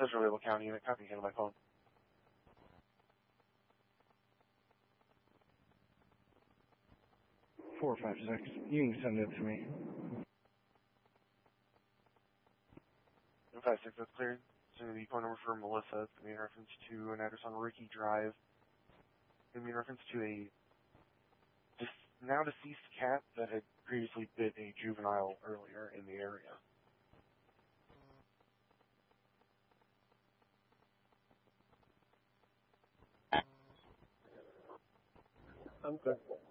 Central Able County unit, copy, handle my phone. 456. You can send it to me. 56, that's cleared. Send the phone number for Melissa. It's going to be in reference to an address on Ricky Drive. It's going to be in reference to a now deceased cat that had previously bit a juvenile earlier in the area. I'm good.